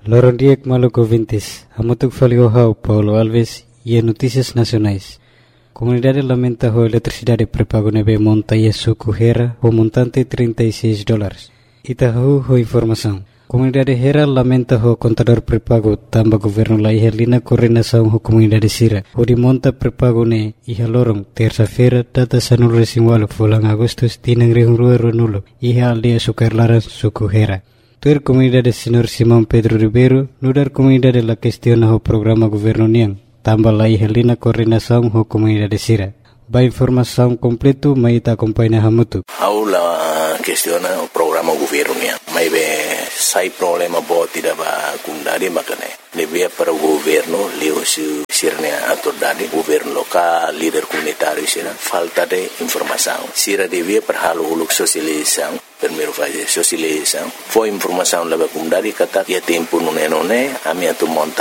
Lorondiek Maluco Vintes, Hamutuk Faliohau, Paulo Alves e Notícias Nacionais. Comunidade lamenta a eletricidade pré-pago nebe monta e suco Hera, o montante $36. Itahu ho informação. Comunidade Hera lamenta o contador pré-pago tamba governo la ihalina coordenação ho comunidade Sira. O de monta pré-pago ne iha lorong terça-feira data sanul resinwalo fulang Agustus tinang rihungrua runulo iha aldea Sucarlaran suco Hera. Tuer comunidade Senhor Simão Pedro Ribeiro, nudar comunidade la questiona o programa governo niang, tamba la ihalina coordenação ho comunidade Sira. Ba informação completo mai ta acompanha Hamutu. Aula questiona o programa governo niang. Mai be sai problema bo tidak ba kundari makane. Lebih para governo leo sirnya atau dari governo lokal, líder comunitário sira falta de informação. Sira devia perhalu uluk sosialização. Primeiro fazer socialização. Foi informação leva kundari kata ya tempo nune a minha tu monta